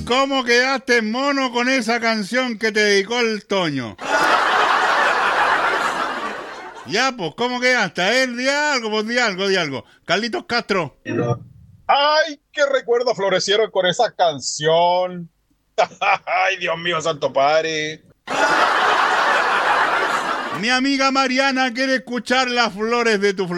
¿Cómo quedaste mono con esa canción que te dedicó el Toño? Ya, pues, ¿cómo quedaste? A ver, di algo, pues di algo, di algo. Carlitos Castro. Ay, qué recuerdos florecieron con esa canción. Ay, Dios mío, Santo Padre. Mi amiga Mariana quiere escuchar las flores de tu flor.